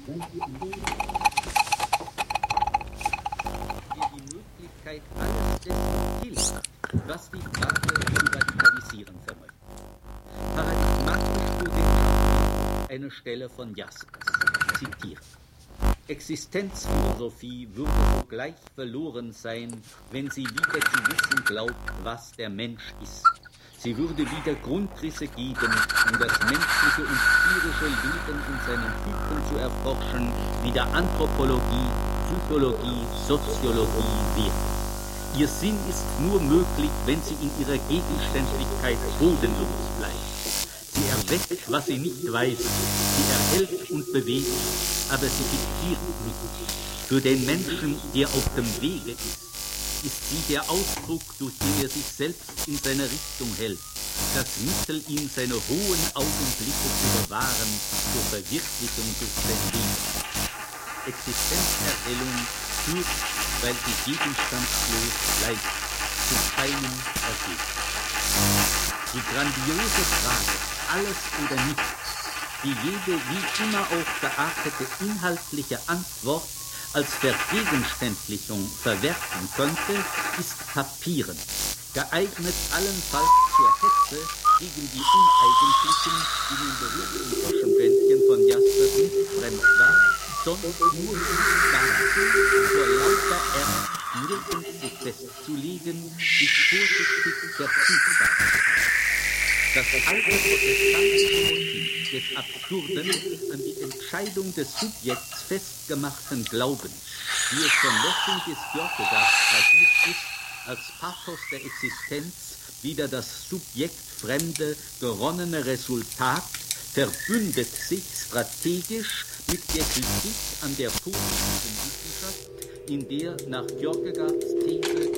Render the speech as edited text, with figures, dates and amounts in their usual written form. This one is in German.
die Möglichkeit alles dessen hilft, was die Frage zu radikalisieren vermöchte. Paradigmatisch würde ich eine Stelle von Jaspers zitieren. Existenzphilosophie würde sogleich verloren sein, wenn sie wieder zu wissen glaubt, was der Mensch ist. Sie würde wieder Grundrisse geben, um das menschliche und tierische Leben in seinen Typen zu erforschen, wieder Anthropologie, Psychologie, Soziologie wäre. Ihr Sinn ist nur möglich, wenn sie in ihrer Gegenständlichkeit bodenlos bleibt. Sie erweckt, was sie nicht weiß, sie erhält und bewegt, aber sie diktiert nicht. Für den Menschen, der auf dem Wege ist sie der Ausdruck, durch den er sich selbst in seiner Richtung hält, das Mittel, ihm seine hohen Augenblicke zu bewahren, zur Verwirklichung durch sein Leben. Existenzerhellung führt, weil sie gegenstandslos bleibt, zu keinem Ergebnis. Die grandiose Frage, alles oder nichts, die jede wie immer auch geartete inhaltliche Antwort als Vergegenständlichung verwerfen könnte, ist papierend, geeignet allenfalls zur Hetze gegen die Uneigentlichen, die den berühmten Taschenbändchen von Jaspers nicht fremd war, sondern nur daran, vor lauter Ernst nirgends sich festzulegen, sich vorsichtig verfügbar zu halten. Das alte protestantische Motiv des Absurden an die Entscheidung des Subjekts festgemachten Glaubens, wie es von Lessing bis Kierkegaard tradiert ist, als Pathos der Existenz wieder das subjektfremde, geronnene Resultat, verbündet sich strategisch mit der Kritik an der positiven Wissenschaft, in der nach Kierkegaards These